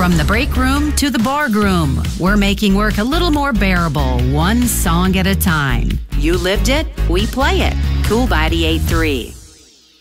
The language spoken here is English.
From the break room to the bar room, we're making work a little more bearable, one song at a time. You lived it, we play it. Cool 98.3.